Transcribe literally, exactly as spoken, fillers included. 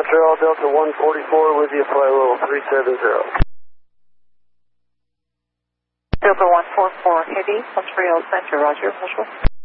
Montreal Delta one forty-four with you, fly level three seven zero. Delta one four four Heavy, Montreal Center, roger, visual.